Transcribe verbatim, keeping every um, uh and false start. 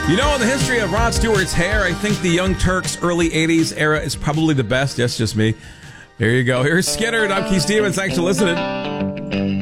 You know, in the history of Rod Stewart's hair, I think the Young Turks early eighties era is probably the best. That's just me. Here you go. Here's Skinner and I'm Keith Stevens. Thanks for listening.